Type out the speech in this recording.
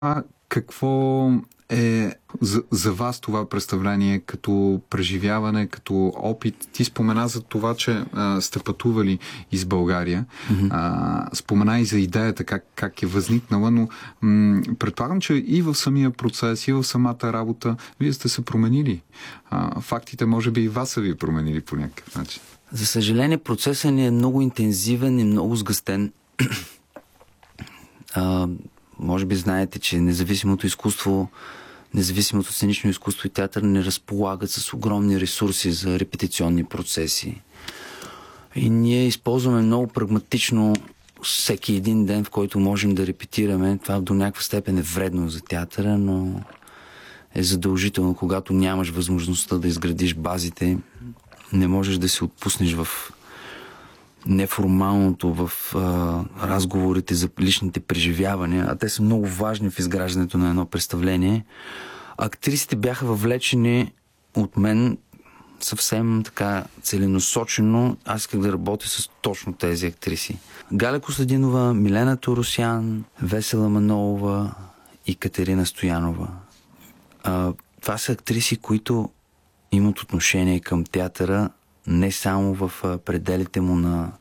Какво е за вас това представление като преживяване, като опит? Ти спомена за това, че сте пътували из България. Спомена и за идеята, как е възникнала, но предполагам, че и в самия процес, и в самата работа вие сте се променили. Фактите може би и вас са ви променили по някакъв начин. За съжаление, процесът ни е много интензивен и много сгъстен. Може би знаете, че независимото сценично изкуство и театър не разполагат с огромни ресурси за репетиционни процеси. И ние използваме много прагматично всеки един ден, в който можем да репетираме. Това до някаква степен е вредно за театъра, но е задължително, когато нямаш възможността да изградиш базите. Не можеш да се отпуснеш в неформалното, в разговорите за личните преживявания, а те са много важни в изграждането на едно представление. Актрисите бяха въвлечени от мен съвсем така целенасочено. Аз исках да работя с точно тези актриси. Галя Костадинова, Милена Торосян, Весела Манолова и Катерина Стоянова. Това са актриси, които имат отношение към театъра не само в пределите му на